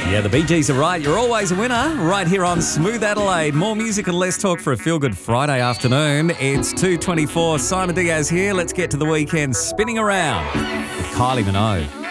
Yeah, the Bee Gees are right. You're always a winner right here on Smooth Adelaide. More music and less talk for a feel-good Friday afternoon. It's 2:24. Simon Diaz here. Let's get to the weekend spinning around with Kylie Minogue.